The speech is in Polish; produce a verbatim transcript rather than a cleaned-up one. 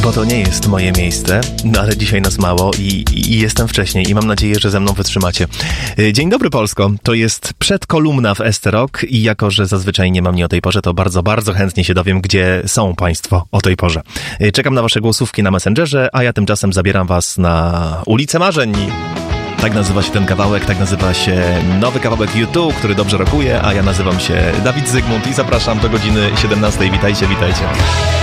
bo to nie jest moje miejsce, no ale dzisiaj nas mało i, i jestem wcześniej i mam nadzieję, że ze mną wytrzymacie. Dzień dobry Polsko, to jest przedkolumna w S T Rock i jako, że zazwyczaj nie mam mnie o tej porze, to bardzo, bardzo chętnie się dowiem, gdzie są Państwo o tej porze. Czekam na Wasze głosówki na Messengerze, a ja tymczasem zabieram Was na ulicę Marzeń. Tak nazywa się ten kawałek, tak nazywa się nowy kawałek U dwa, który dobrze rokuje, a ja nazywam się Dawid Zygmunt i zapraszam do godziny siedemnastej. Witajcie, witajcie.